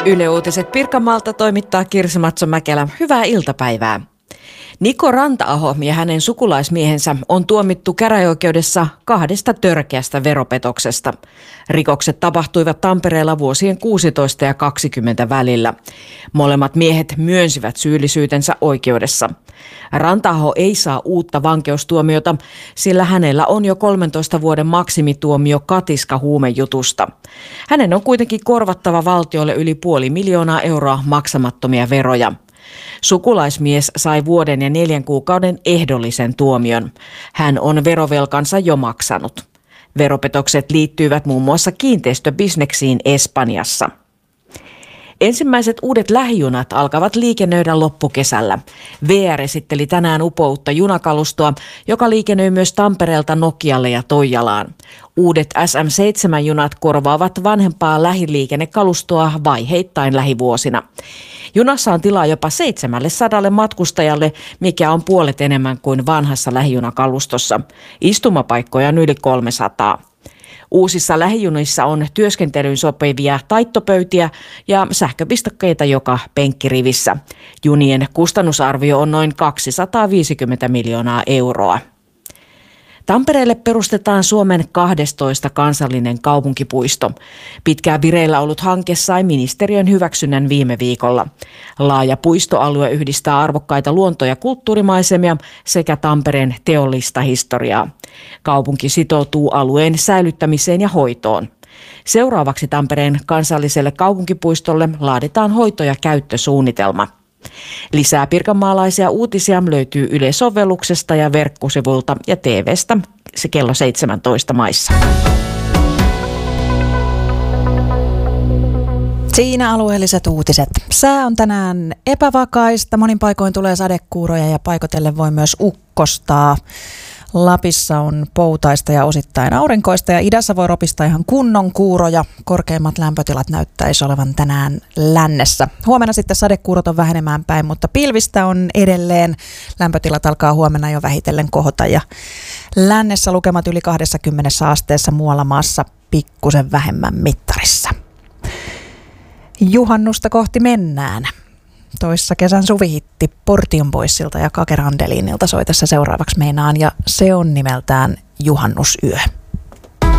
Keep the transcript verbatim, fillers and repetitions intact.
Yle Uutiset Pirkanmaalta toimittaa Kirsi Matso-Mäkelä. Hyvää iltapäivää. Niko Ranta-aho ja hänen sukulaismiehensä on tuomittu käräjäoikeudessa kahdesta törkeästä veropetoksesta. Rikokset tapahtuivat Tampereella vuosien kuusitoista ja kaksikymmentä välillä. Molemmat miehet myönsivät syyllisyytensä oikeudessa. Ranta-aho ei saa uutta vankeustuomiota, sillä hänellä on jo kolmentoista vuoden maksimituomio katiska-huumejutusta. Hänen on kuitenkin korvattava valtiolle yli puoli miljoonaa euroa maksamattomia veroja. Sukulaismies sai vuoden ja neljän kuukauden ehdollisen tuomion. Hän on verovelkansa jo maksanut. Veropetokset liittyivät muun muassa kiinteistöbisneksiin Espanjassa. Ensimmäiset uudet lähijunat alkavat liikennöidä loppukesällä. V R esitteli tänään upoutta junakalustoa, joka liikennöi myös Tampereelta Nokialle ja Toijalaan. Uudet S M seitsemän junat korvaavat vanhempaa lähiliikennekalustoa vaiheittain lähivuosina. Junassa on tilaa jopa seitsemälle matkustajalle, mikä on puolet enemmän kuin vanhassa lähijunakalustossa. Istumapaikkoja on yli kolmesataa. Uusissa lähijunissa on työskentelyyn sopivia taittopöytiä ja sähköpistokkeita joka penkkirivissä. Junien kustannusarvio on noin kaksisataaviisikymmentä miljoonaa euroa. Tampereelle perustetaan Suomen kahdestoista kansallinen kaupunkipuisto. Pitkään vireillä ollut hanke sai ministeriön hyväksynnän viime viikolla. Laaja puistoalue yhdistää arvokkaita luonto- ja kulttuurimaisemia sekä Tampereen teollista historiaa. Kaupunki sitoutuu alueen säilyttämiseen ja hoitoon. Seuraavaksi Tampereen kansalliselle kaupunkipuistolle laaditaan hoito- ja käyttösuunnitelma. Lisää pirkanmaalaisia uutisia löytyy Yle-sovelluksesta ja verkkosivulta ja T V:stä se kello seitsemäntoista maissa. Siinä alueelliset uutiset. Sää on tänään epävakaista, monin paikoin tulee sadekuuroja ja paikotellen voi myös ukkostaa. Lapissa on poutaista ja osittain aurinkoista ja idässä voi ropista ihan kunnon kuuroja. Korkeimmat lämpötilat näyttäisi olevan tänään lännessä. Huomenna sitten sadekuurot on vähenemään päin, mutta pilvistä on edelleen. Lämpötilat alkaa huomenna jo vähitellen kohota ja lännessä lukemat yli kaksikymmentä asteessa, muualla maassa pikkusen vähemmän mittarissa. Juhannusta kohti mennään. Toissa kesän suvihitti Portion Boysilta ja Kake Randelinilta soi tässä seuraavaksi meinaan ja se on nimeltään Juhannusyö.